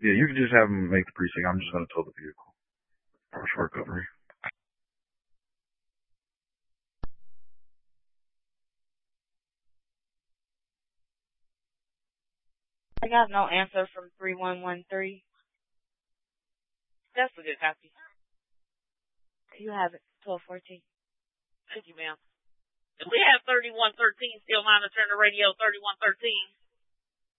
Yeah, you can just have them make the precinct. I'm just going to tow the vehicle. Short recovery. I got no answer from 3113. That's a good copy. You have it, 1214. Thank you, ma'am. We have 3113 still monitoring the radio, 3113.